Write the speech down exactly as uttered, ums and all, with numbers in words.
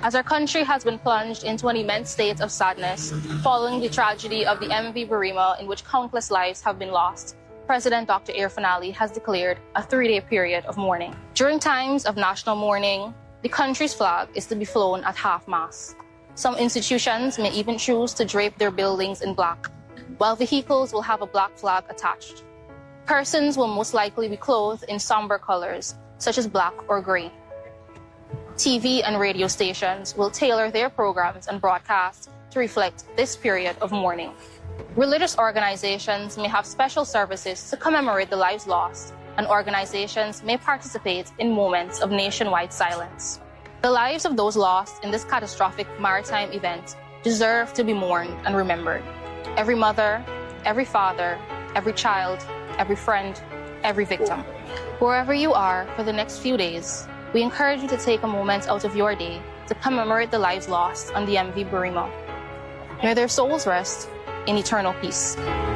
As our country has been plunged into an immense state of sadness following the tragedy of the M V Burima, in which countless lives have been lost, President Doctor Irfaan Ali has declared a three-day period of mourning. During times of national mourning, the country's flag is to be flown at half-mast. Some institutions may even choose to drape their buildings in black, while vehicles will have a black flag attached. Persons will most likely be clothed in somber colors, such as black or gray. T V and radio stations will tailor their programs and broadcasts to reflect this period of mourning. Religious organizations may have special services to commemorate the lives lost, and organizations may participate in moments of nationwide silence. The lives of those lost in this catastrophic maritime event deserve to be mourned and remembered. Every mother, every father, every child, every friend, every victim. Wherever you are for the next few days, we encourage you to take a moment out of your day to commemorate the lives lost on the M V Burima. May their souls rest in eternal peace.